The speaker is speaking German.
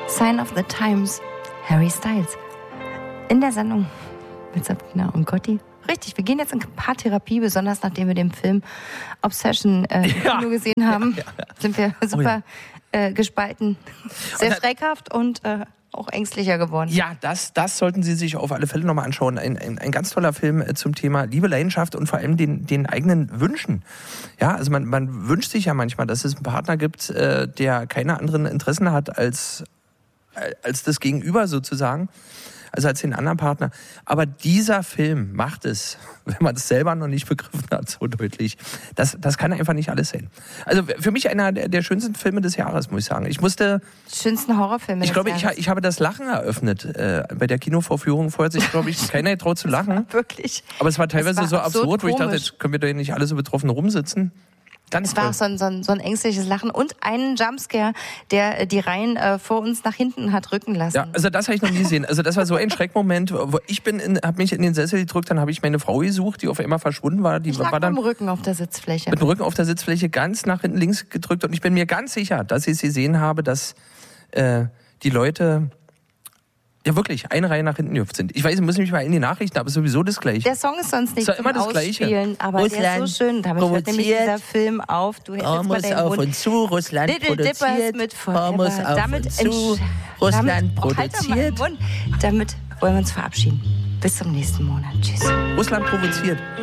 Sign of the Times, Harry Styles. In der Sendung mit Sabrina und Gotti. Richtig, wir gehen jetzt in Paartherapie, besonders nachdem wir den Film Obsession im Kino gesehen haben. Sind wir super gespalten. Sehr schreckhaft und auch ängstlicher geworden. Ja, das sollten Sie sich auf alle Fälle nochmal anschauen. Ein ganz toller Film zum Thema Liebe, Leidenschaft und vor allem den eigenen Wünschen. Ja, also man wünscht sich ja manchmal, dass es einen Partner gibt, der keine anderen Interessen hat als das Gegenüber sozusagen, also als den anderen Partner. Aber dieser Film macht es, wenn man es selber noch nicht begriffen hat, so deutlich. Das kann einfach nicht alles sein. Also für mich einer der schönsten Filme des Jahres, muss ich sagen. Schönsten Horrorfilme Ich glaube, ich habe das Lachen eröffnet bei der Kinovorführung. Vorher hat sich, glaube ich, keiner getraut zu lachen. Wirklich. Aber es war teilweise so absurd, wo ich dachte, komisch. jetzt können wir doch nicht alle so betroffen rumsitzen. Ganz Es war auch so ein ängstliches Lachen und einen Jumpscare, der die Reihen vor uns nach hinten hat rücken lassen. Ja, also das habe ich noch nie gesehen. Also das war so ein Schreckmoment, wo ich habe mich in den Sessel gedrückt, dann habe ich meine Frau gesucht, die auf einmal verschwunden war. Die war dann mit dem Rücken auf der Sitzfläche. Mit dem Rücken auf der Sitzfläche ganz nach hinten links gedrückt und ich bin mir ganz sicher, dass ich es gesehen habe, dass die Leute ja wirklich eine Reihe nach hinten gehüpft sind. Ich weiß, ich muss mich mal in die Nachrichten, aber sowieso das Gleiche. Der Song ist sonst nicht ist zum immer das Ausspielen, Gleiche. aber der ist so schön. Damit hört nämlich dieser Film auf. Du hältst jetzt mal deinen auf Mund. und zu, Russland Little Dippers produziert. mit Hormus Forever. auf Damit und zu, Russland produziert. Damit wollen wir uns verabschieden. Bis zum nächsten Monat. Tschüss. Russland provoziert.